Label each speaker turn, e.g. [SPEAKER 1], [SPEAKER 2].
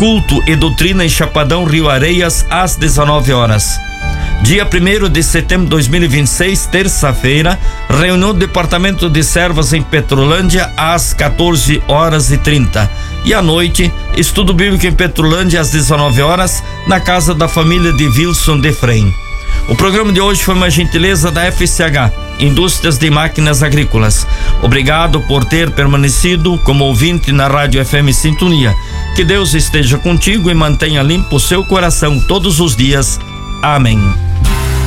[SPEAKER 1] Culto e Doutrina em Chapadão, Rio Areias, às 19 horas. Dia 1º de setembro de 2026, terça-feira, reunião do Departamento de Servas em Petrolândia às 14h30. E à noite, estudo bíblico em Petrolândia às 19 horas, na casa da família de Wilson de Frem. O programa de hoje foi uma gentileza da FCH, Indústrias de Máquinas Agrícolas. Obrigado por ter permanecido como ouvinte na Rádio FM Sintonia. Que Deus esteja contigo e mantenha limpo o seu coração todos os dias. Amém.